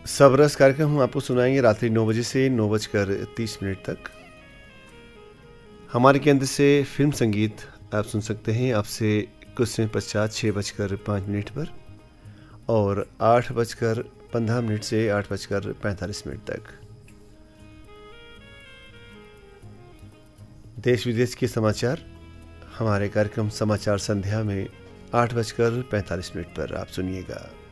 सब रस कार्यक्रम हम आपको सुनाएंगे रात्रि 9 बजे से 9:30 तक। हमारे केंद्र से फिल्म संगीत आप सुन सकते हैं आपसे कुछ समय पश्चात 6:05 पर और 8:15 से 8:45 तक। देश विदेश के समाचार हमारे कार्यक्रम समाचार संध्या में 8:45 पर आप सुनिएगा।